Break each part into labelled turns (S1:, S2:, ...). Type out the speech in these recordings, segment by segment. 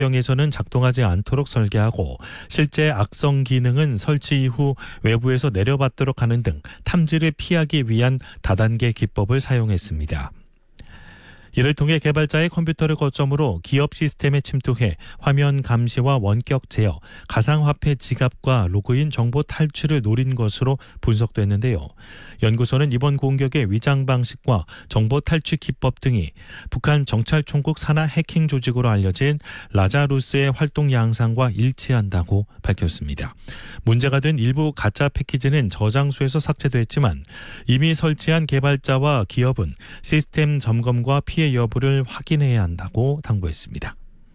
S1: 영에서는 작동하지 않도록 설계하고 실제 악성 기능은 설치 이후 외부에서 내려받도록 하는 등 탐지를 피하기 위한 다단계 기법을 사용했습니다. 이를 통해 개발자의 컴퓨터를 거점으로 기업 시스템에 침투해 화면 감시와 원격 제어, 가상화폐 지갑과 로그인 정보 탈취를 노린 것으로 분석됐는데요. 연구소는 이번 공격의 위장 방식과 정보 탈취 기법 등이 북한 정찰총국 산하 해킹 조직으로 알려진 라자루스의 활동 양상과 일치한다고 밝혔습니다. 문제가 된 일부 가짜 패키지는 저장소에서 삭제됐지만 이미 설치한 개발자와 기업은 시스템 점검과 피해 여부를 확인해야 한다고 당부했습니다.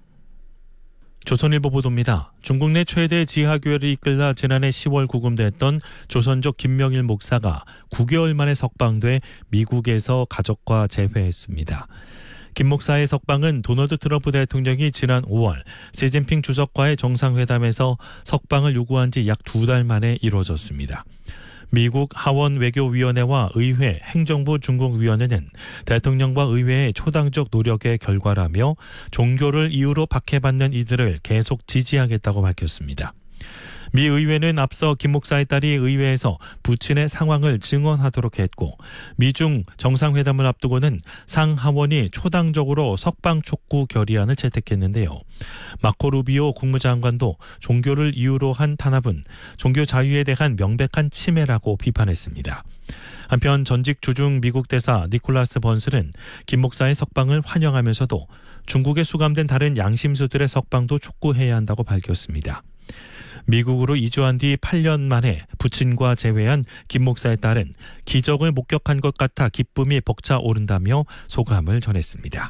S1: 조선일보 보도입니다. 중국 내 최대 지하교회를 이끌다 지난해 10월 구금됐던 조선족 김명일 목사가 9개월 만에 석방돼 미국에서 가족과 재회했습니다. 김 목사의 석방은 도널드 트럼프 대통령이 지난 5월 시진핑 주석과의 정상회담에서 석방을 요구한 지 약 2달 만에 이루어졌습니다. 미국 하원 외교위원회와 의회, 행정부 중국위원회는 대통령과 의회의 초당적 노력의 결과라며 종교를 이유로 박해받는 이들을 계속 지지하겠다고 밝혔습니다. 미 의회는 앞서 김 목사의 딸이 의회에서 부친의 상황을 증언하도록 했고 미중 정상회담을 앞두고는 상하원이 초당적으로 석방 촉구 결의안을 채택했는데요. 마코 루비오 국무장관도 종교를 이유로 한 탄압은 종교 자유에 대한 명백한 침해라고 비판했습니다. 한편 전직 주중 미국 대사 니콜라스 번슬은 김 목사의 석방을 환영하면서도 중국에 수감된 다른 양심수들의 석방도 촉구해야 한다고 밝혔습니다. 미국으로 이주한 뒤 8년 만에 부친과 재회한 김 목사의 딸은 기적을 목격한 것 같아 기쁨이 벅차오른다며 소감을 전했습니다.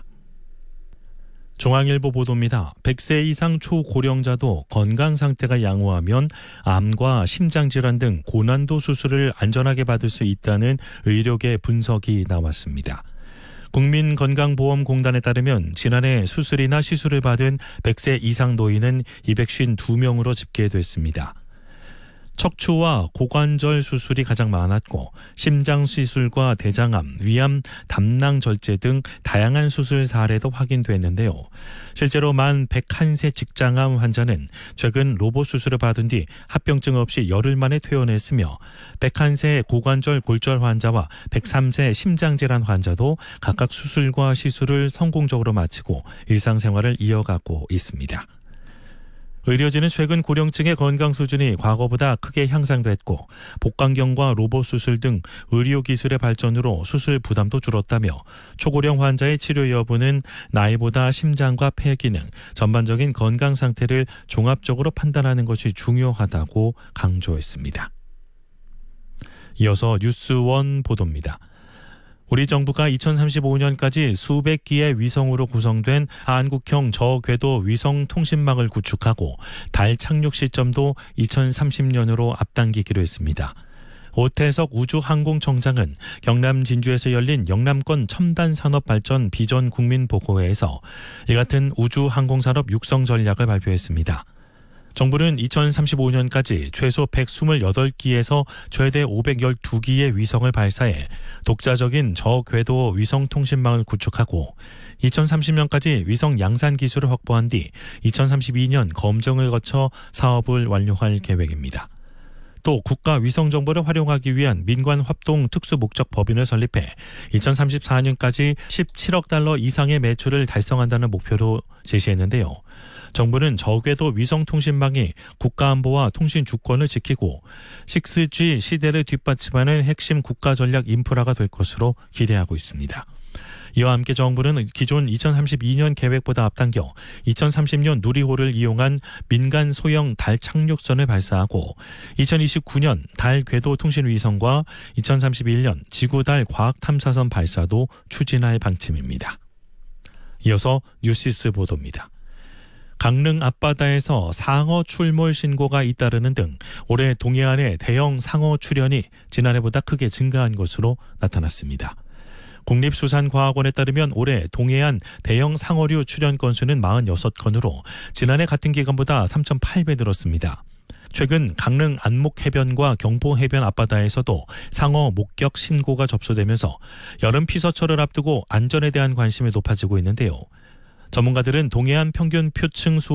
S1: 중앙일보 보도입니다. 100세 이상 초고령자도 건강 상태가 양호하면 암과 심장질환 등 고난도 수술을 안전하게 받을 수 있다는 의료계 분석이 나왔습니다. 국민건강보험공단에 따르면 지난해 수술이나 시술을 받은 100세 이상 노인은 252명으로 집계됐습니다. 척추와 고관절 수술이 가장 많았고 심장 시술과 대장암, 위암, 담낭 절제 등 다양한 수술 사례도 확인됐는데요. 실제로 만 101세 직장암 환자는 최근 로봇 수술을 받은 뒤 합병증 없이 열흘 만에 퇴원했으며 101세 고관절 골절 환자와 103세 심장질환 환자도 각각 수술과 시술을 성공적으로 마치고 일상생활을 이어가고 있습니다. 의료진은 최근 고령층의 건강 수준이 과거보다 크게 향상됐고 복강경과 로봇 수술 등 의료기술의 발전으로 수술 부담도 줄었다며 초고령 환자의 치료 여부는 나이보다 심장과 폐 기능, 전반적인 건강 상태를 종합적으로 판단하는 것이 중요하다고 강조했습니다. 이어서 뉴스원 보도입니다. 우리 정부가 2035년까지 수백 기의 위성으로 구성된 한국형 저궤도 위성 통신망을 구축하고 달 착륙 시점도 2030년으로 앞당기기로 했습니다. 오태석 우주항공청장은 경남 진주에서 열린 영남권 첨단산업발전 비전 국민보고회에서 이 같은 우주항공산업 육성 전략을 발표했습니다. 정부는 2035년까지 최소 128기에서 최대 512기의 위성을 발사해 독자적인 저궤도 위성 통신망을 구축하고 2030년까지 위성 양산 기술을 확보한 뒤 2032년 검증을 거쳐 사업을 완료할 계획입니다. 또 국가 위성 정보를 활용하기 위한 민관 합동 특수목적 법인을 설립해 2034년까지 17억 달러 이상의 매출을 달성한다는 목표로 제시했는데요. 정부는 저궤도 위성통신망이 국가안보와 통신 주권을 지키고 6G 시대를 뒷받침하는 핵심 국가전략 인프라가 될 것으로 기대하고 있습니다. 이와 함께 정부는 기존 2032년 계획보다 앞당겨 2030년 누리호를 이용한 민간 소형 달 착륙선을 발사하고 2029년 달 궤도 통신 위성과 2031년 지구달 과학탐사선 발사도 추진할 방침입니다. 이어서 뉴시스 보도입니다. 강릉 앞바다에서 상어 출몰 신고가 잇따르는 등 올해 동해안의 대형 상어 출현이 지난해보다 크게 증가한 것으로 나타났습니다. 국립수산과학원에 따르면 올해 동해안 대형 상어류 출현 건수는 46건으로 지난해 같은 기간보다 3.8배 늘었습니다. 최근 강릉 안목해변과 경포해변 앞바다에서도 상어 목격 신고가 접수되면서 여름 피서철을 앞두고 안전에 대한 관심이 높아지고 있는데요. 전문가들은 동해안 평균 표층 수